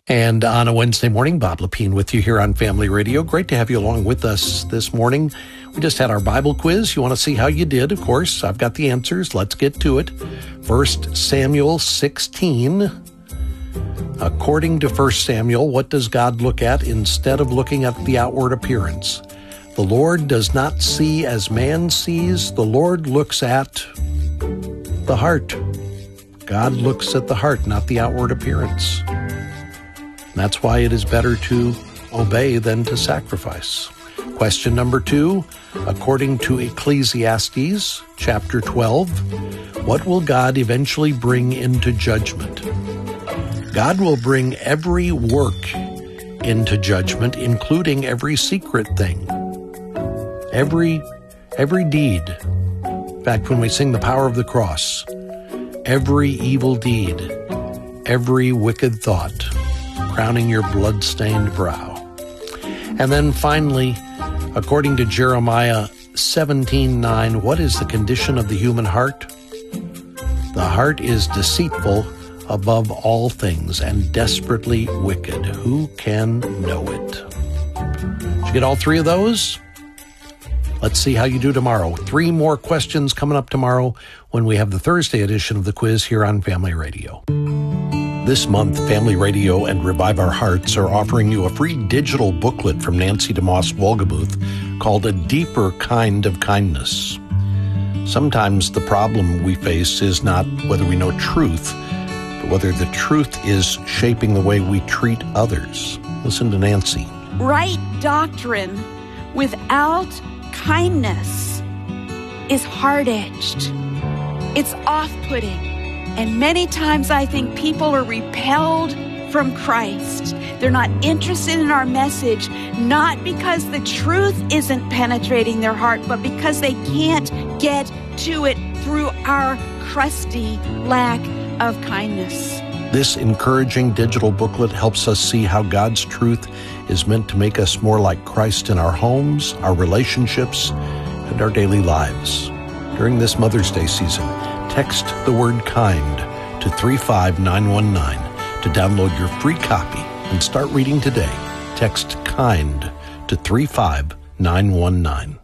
And on a Wednesday morning, Bob Lepine with you here on Family Radio. Great to have you along with us this morning. We just had our Bible quiz. You want to see how you did? Of course, I've got the answers. Let's get to it. 1 Samuel 16. According to 1 Samuel, what does God look at instead of looking at the outward appearance? The Lord does not see as man sees. The Lord looks at the heart. God looks at the heart, not the outward appearance. That's why it is better to obey than to sacrifice. Question number 2, according to Ecclesiastes chapter 12, what will God eventually bring into judgment? God will bring every work into judgment, including every secret thing, every deed. In fact, when we sing the power of the cross, every evil deed, every wicked thought, crowning your blood-stained brow. And then finally, according to Jeremiah 17:9, what is the condition of the human heart? The heart is deceitful above all things and desperately wicked. Who can know it? Did you get all 3 of those? Let's see how you do tomorrow. 3 more questions coming up tomorrow when we have the Thursday edition of the quiz here on Family Radio. This month, Family Radio and Revive Our Hearts are offering you a free digital booklet from Nancy DeMoss Wolgemuth called A Deeper Kind of Kindness. Sometimes the problem we face is not whether we know truth, but whether the truth is shaping the way we treat others. Listen to Nancy. Right doctrine without kindness is hard-edged. It's off-putting. And many times I think people are repelled from Christ. They're not interested in our message, not because the truth isn't penetrating their heart, but because they can't get to it through our crusty lack of kindness. This encouraging digital booklet helps us see how God's truth is meant to make us more like Christ in our homes, our relationships, and our daily lives. During this Mother's Day season, text the word kind to 35919 to download your free copy and start reading today. Text kind to 35919.